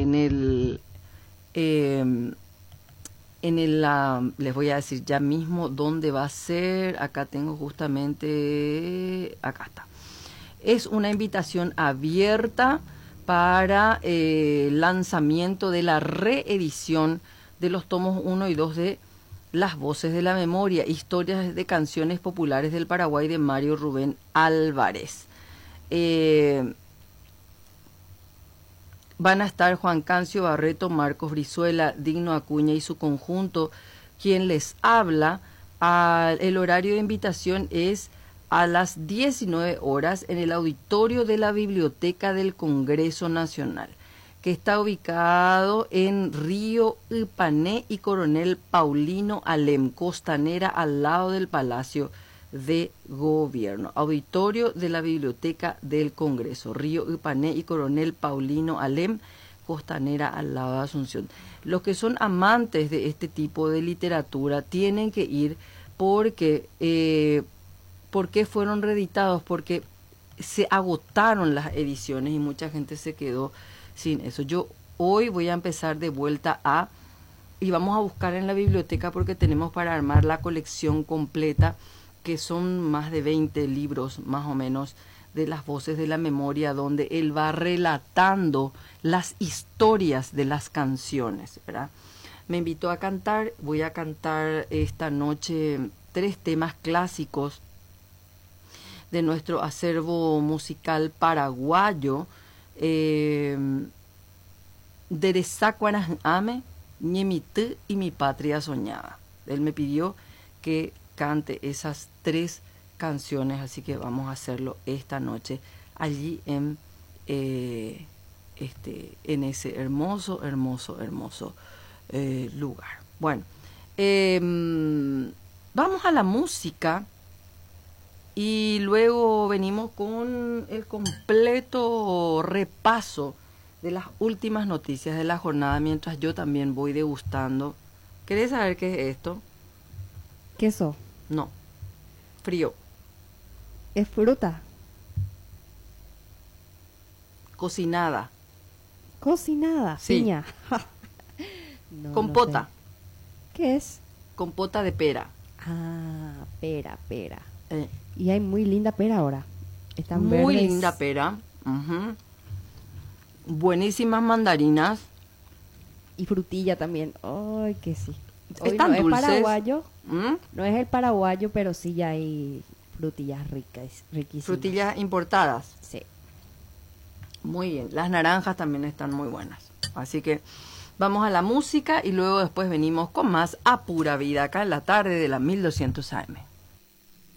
les voy a decir ya mismo dónde va a ser. Acá tengo justamente, acá está. Es una invitación abierta para lanzamiento de la reedición de los tomos 1 y 2 de Las Voces de la Memoria, historias de canciones populares del Paraguay de Mario Rubén Álvarez. Van a estar Juan Cancio Barreto, Marcos Brizuela, Digno Acuña y su conjunto. Quien les habla, el horario de invitación es a las 19 horas en el auditorio de la Biblioteca del Congreso Nacional, que está ubicado en Río Ipané y Coronel Paulino Alem, Costanera, al lado del Palacio de Gobierno. Auditorio de la Biblioteca del Congreso, Río Ipané y Coronel Paulino Alem, Costanera, al lado de Asunción. Los que son amantes de este tipo de literatura tienen que ir porque ¿por qué fueron reeditados? Porque se agotaron las ediciones y mucha gente se quedó sin eso. Yo hoy voy a empezar de vuelta y vamos a buscar en la biblioteca porque tenemos para armar la colección completa, que son más de 20 libros más o menos de Las Voces de la Memoria, donde él va relatando las historias de las canciones, ¿verdad? Me invitó a cantar, voy a cantar esta noche 3 temas clásicos de nuestro acervo musical paraguayo. Derezacuanas Ame, Ñemitú y Mi Patria Soñada. Él me pidió que cante esas 3 canciones, así que vamos a hacerlo esta noche allí en ese hermoso lugar. Bueno, vamos a la música y luego venimos con el completo repaso de las últimas noticias de la jornada, mientras yo también voy degustando. ¿Querés saber qué es esto? ¿Queso? No. Frío. ¿Es fruta? Cocinada. ¿Cocinada? Sí. Piña. No, Compota. no sé. ¿Qué es? Compota de pera. Ah, pera. Y hay muy linda pera ahora. Están muy verdes. linda pera. Uh-huh. Buenísimas mandarinas. Y frutilla también. Ay, que sí. Hoy Están no es dulces. paraguayo. ¿Mm? No es el paraguayo, pero sí ya hay frutillas ricas, riquísimas. Frutillas importadas. Sí. Muy bien. Las naranjas también están muy buenas. Así que vamos a la música y luego después venimos con más A Pura Vida acá en la tarde de la 1200 AM.